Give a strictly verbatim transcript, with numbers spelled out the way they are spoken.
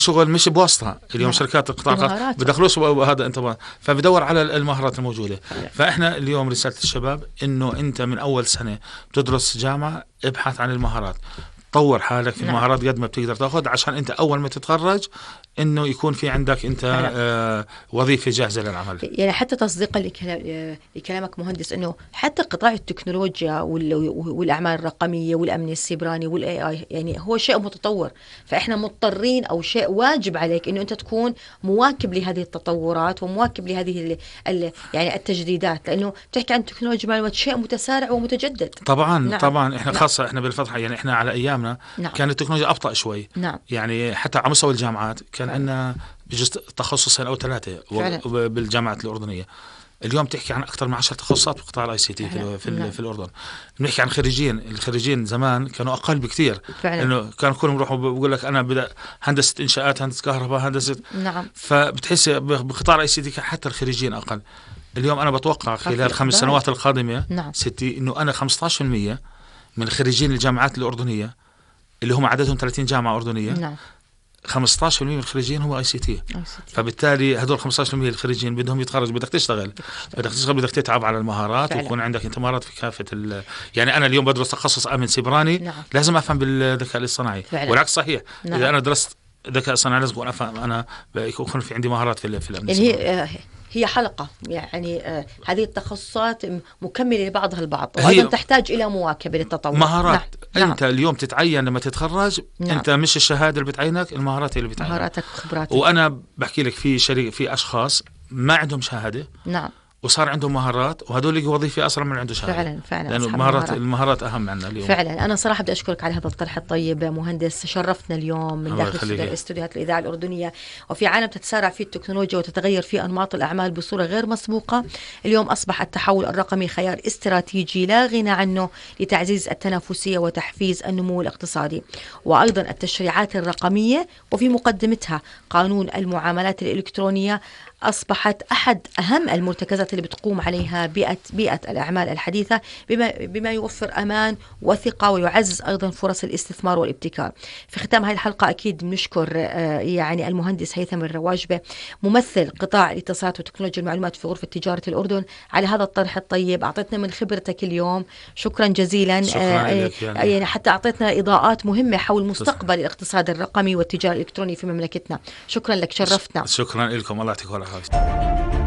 شغل مش بواسطة اليوم. نعم. شركات القطاع الخاص بدخلوش هذا انت، فبدور على المهارات الموجودة. فإحنا اليوم رسالة الشباب إنه أنت من أول سنة بتدرس جامعة ابحث عن المهارات، طور حالك في المهارات. نعم. قد ما بتقدر تاخذ عشان انت اول ما تتخرج انه يكون في عندك انت آه وظيفه جاهزه للعمل. يعني حتى تصديقا لكلامك مهندس، انه حتى قطاع التكنولوجيا والاعمال الرقميه والامن السيبراني والاي اي يعني هو شيء متطور، فاحنا مضطرين او شيء واجب عليك انه انت تكون مواكب لهذه التطورات ومواكب لهذه ال ال يعني التجديدات، لانه بتحكي عن تكنولوجيا معلومات شيء متسارع ومتجدد. طبعا. نعم. طبعا احنا خاصه. نعم. احنا بالفتره يعني احنا على ايام نعم. كانت التكنولوجيا أبطأ شوي. نعم. يعني حتى على مستوى الجامعات كان عندنا بجوز تخصصين أو ثلاثة بالجامعات الأردنية. اليوم تحكي عن أكثر من عشر تخصصات بقطاع الآي سي تي في, في, نعم. في الأردن. بنحكي عن خريجين، الخريجين زمان كانوا أقل بكثير، لأنه كانوا كلهم يروحوا بقول لك أنا بدأ هندسة إنشاءات، هندسة كهرباء، هندسة. نعم. فبتحس بقطاع الآي سي تي حتى الخريجين أقل. اليوم أنا بتوقع خلال الخمس سنوات القادمة. نعم. ستي إنه أنا خمسة عشر بالمئة من خريجين الجامعات الأردنية اللي هم عددهم ثلاثين جامعة أردنية. نعم. خمسة عشر بالمئة من الخريجين هم اي سي تي. فبالتالي هدول خمسة عشر بالمئة الخريجين بدهم يتخرج، بدك تشتغل، بدك تشتغل، بدك تتعب على المهارات. فعلا. ويكون عندك انت مهارات في كافة ال... يعني أنا اليوم بدرس تخصص أمن سيبراني. نعم. لازم أفهم بالذكاء الاصطناعي. والعكس صحيح. نعم. إذا أنا درست ذكاء اصطناعي لازم أفهم أنا يكون في عندي مهارات في, في الأمن السيبراني. يعني هي حلقة، يعني آه هذه التخصصات مكملة لبعضها البعض، وأيضا تحتاج إلى مواكبة للتطور. مهارات. نعم. أنت نعم. اليوم تتعين لما تتخرج. نعم. أنت مش الشهادة اللي بتعينك، المهارات اللي بتعينك، مهاراتك وخبراتك. وأنا بحكي لك في شريك في أشخاص ما عندهم شهادة. نعم. وصار عندهم مهارات، وهدول لقوا وظيفة أسرع من عنده شهادة. فعلا فعلا. لأنه المهارات المهارات أهم عنا اليوم. فعلا. أنا صراحة بدي أشكرك على هذا الطرح الطيب مهندس، شرفتنا اليوم من داخل استوديوهات الإذاعة الأردنية. وفي عالم تتسارع فيه التكنولوجيا وتتغير فيه أنماط الأعمال بصورة غير مسبوقة، اليوم أصبح التحول الرقمي خيار استراتيجي لا غنى عنه لتعزيز التنافسية وتحفيز النمو الاقتصادي. وأيضا التشريعات الرقمية وفي مقدمتها قانون المعاملات الإلكترونية أصبحت أحد أهم المرتكزات اللي بتقوم عليها بيئة, بيئة الأعمال الحديثة، بما, بما يوفر أمان وثقة ويعزز أيضا فرص الاستثمار والابتكار. في ختام هذه الحلقة أكيد بنشكر يعني المهندس هيثم الرواجبة ممثل قطاع الاتصالات وتكنولوجيا المعلومات في غرفة تجارة الأردن على هذا الطرح الطيب. أعطيتنا من خبرتك اليوم، شكرا جزيلا. شكرا يعني. يعني حتى أعطيتنا إضاءات مهمة حول مستقبل الاقتصاد الرقمي والتجارة الإلكترونية في مملكتنا. شكرا لك، شرفتنا. شكرا لكم، الله يعطيكم العافية.